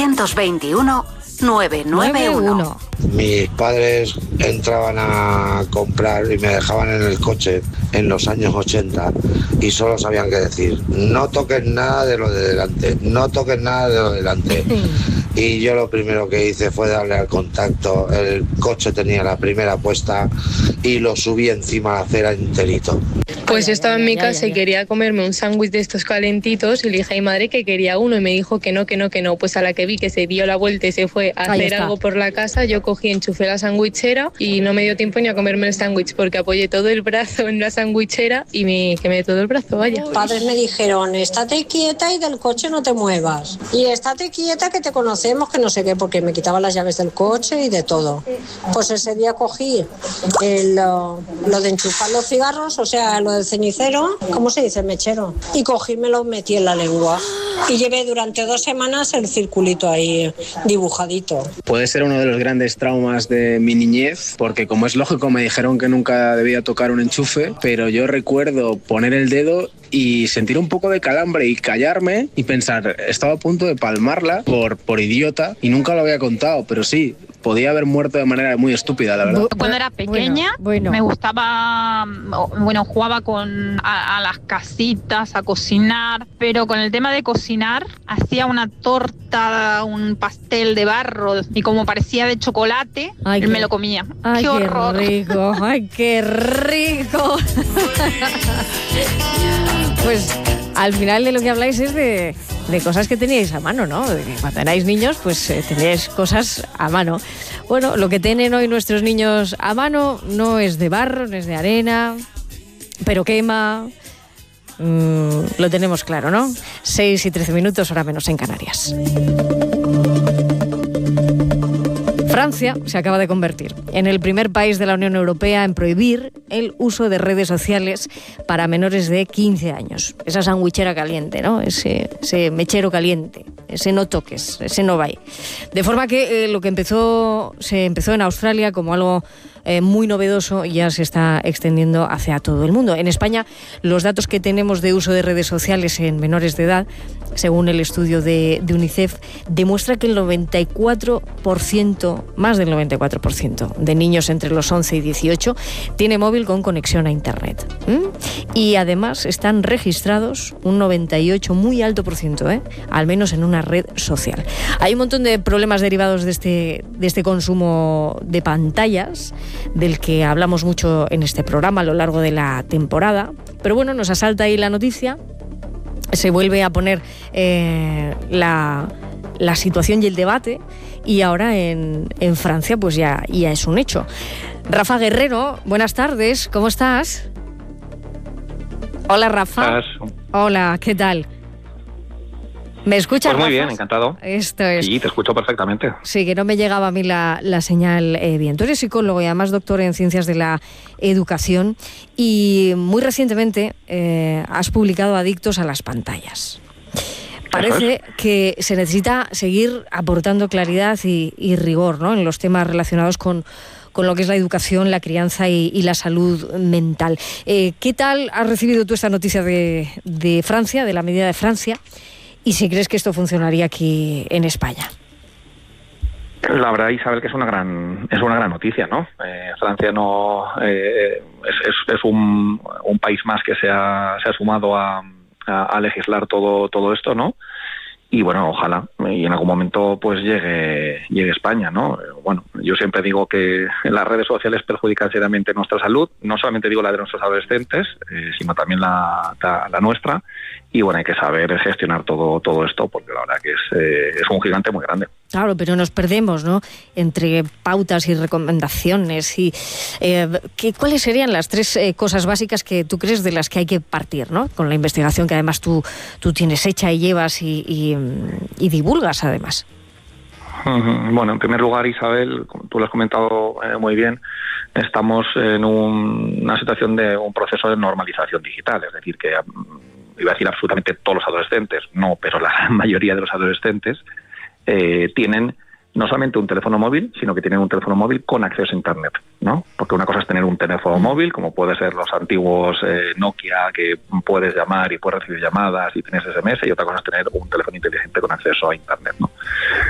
921 991. Mis padres entraban a comprar y me dejaban en el coche en los años 80 y solo sabían qué decir: no toques nada de lo de delante, no toques nada de lo de delante. Y yo lo primero que hice fue darle al contacto. El coche tenía la primera puesta y lo subí encima de la acera enterito. Pues yo estaba en mi casa y quería comerme un sándwich de estos calentitos y le dije a mi madre que quería uno y me dijo que no. Pues a la que vi que se dio la vuelta y se fue a hacer algo por la casa, yo cogí, enchufé la sandwichera y no me dio tiempo ni a comerme el sándwich porque apoyé todo el brazo en la sandwichera y me quemé todo el brazo, vaya. Mis padres me dijeron: estate quieta y del coche no te muevas. Y estate quieta que te conocemos, que no sé qué, porque me quitaban las llaves del coche y de todo. Pues ese día cogí lo de enchufar los cigarros, o sea, lo del cenicero, ¿cómo se dice? Mechero. Y cogí y me lo metí en la lengua. Y llevé durante 2 semanas el circulito ahí dibujadito. Puede ser uno de los grandes traumas de mi niñez, porque como es lógico me dijeron que nunca debía tocar un enchufe, pero yo recuerdo poner el dedo y sentir un poco de calambre y callarme y pensar, estaba a punto de palmarla por idiota y nunca lo había contado, pero sí, podía haber muerto de manera muy estúpida, la verdad. Cuando era pequeña, me gustaba, jugaba a las casitas, a cocinar, pero con el tema de cocinar, hacía una torta, un pastel de barro y como parecía de chocolate, me lo comía. ¡Qué horror! Rico, ¡ay, qué rico! Pues al final de lo que habláis es de cosas que teníais a mano, ¿no? De que cuando erais niños, pues teníais cosas a mano. Bueno, lo que tienen hoy nuestros niños a mano no es de barro, no es de arena, pero quema. Lo tenemos claro, ¿no? 6 y 13 minutos, hora menos en Canarias. Francia se acaba de convertir en el primer país de la Unión Europea en prohibir el uso de redes sociales para menores de 15 años. Esa sandwichera caliente, ¿no? Ese mechero caliente, ese no toques, ese no vaya. De forma que lo que se empezó en Australia como algo muy novedoso ya se está extendiendo hacia todo el mundo. En España, los datos que tenemos de uso de redes sociales en menores de edad, según el estudio de UNICEF, demuestra que el 94%, más del 94% de niños entre los 11 y 18 tiene móvil con conexión a Internet. Y además están registrados un 98, muy alto por ciento, al menos en una red social. Hay un montón de problemas derivados de este consumo de pantallas, del que hablamos mucho en este programa a lo largo de la temporada. Pero bueno, nos asalta ahí la noticia, se vuelve a poner la situación y el debate, y ahora en Francia pues ya es un hecho. Rafa Guerrero, buenas tardes, ¿cómo estás? Hola, Rafa. Hola, ¿qué tal? ¿Me escuchas, Pues muy Rafa? bien, encantado. Esto es. Sí, te escucho perfectamente. Sí, que no me llegaba a mí la señal bien. Tú eres psicólogo y además doctor en Ciencias de la Educación y muy recientemente has publicado Adictos a las pantallas. Parece que se necesita seguir aportando claridad y rigor, ¿no?, en los temas relacionados con lo que es la educación, la crianza y la salud mental. ¿Qué tal has recibido tú esta noticia de Francia, de la medida de Francia? Y si crees que esto funcionaría aquí en España. La verdad, Isabel, que es una gran noticia, ¿no? Francia no es un país más que se ha sumado a legislar todo esto, ¿no? Y bueno, ojalá y en algún momento pues llegue España, ¿no? Bueno, yo siempre digo que las redes sociales perjudican seriamente nuestra salud, no solamente digo la de nuestros adolescentes, sino también la nuestra, y bueno, hay que saber gestionar todo esto, porque la verdad que es un gigante muy grande. Claro, pero nos perdemos, ¿no?, entre pautas y recomendaciones. Y ¿cuáles serían las 3 cosas básicas que tú crees de las que hay que partir, ¿no?, con la investigación que además tú tienes hecha y llevas y divulgas además? Bueno, en primer lugar, Isabel, como tú lo has comentado muy bien, estamos en una situación de un proceso de normalización digital, es decir, que iba a decir absolutamente todos los adolescentes, no, pero la gran mayoría de los adolescentes tienen no solamente un teléfono móvil, sino que tienen un teléfono móvil con acceso a Internet, ¿no? Porque una cosa es tener un teléfono móvil, como puede ser los antiguos Nokia, que puedes llamar y puedes recibir llamadas y tienes SMS, y otra cosa es tener un teléfono inteligente con acceso a Internet, ¿no?